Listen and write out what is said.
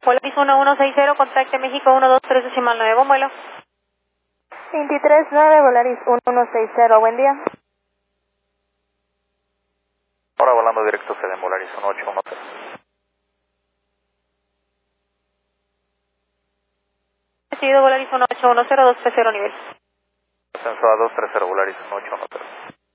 Volaris 1160, contacte México 123.9, buen vuelo. 239, Volaris 1160, buen día. Ahora volando directo sede Volaris 1810. Recibido Volaris 1810, 230 nivel. Ascenso a 230 Volaris 1810.